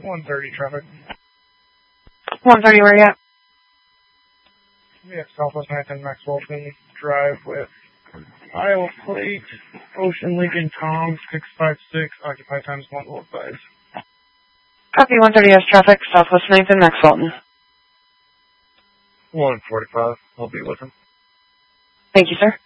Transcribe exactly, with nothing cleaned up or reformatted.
one thirty traffic. one thirty, where you at? Yeah, Southwest ninth and Max Walton Drive with Iowa plate, Ocean Lincoln Tom six five six, occupied times one oh five. Copy, one thirty has traffic, Southwest ninth and Max Walton. one forty-five, I'll be with him. Thank you, sir.